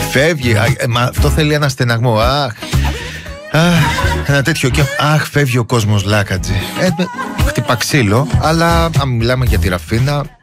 Φεύγει. Μα αυτό θέλει ένα στεναγμό. Αχ. Ένα τέτοιο και φεύγει ο κόσμος, Λάκατζη. Χτυπά ξύλο. Αλλά αν μιλάμε για τη Ραφίνα,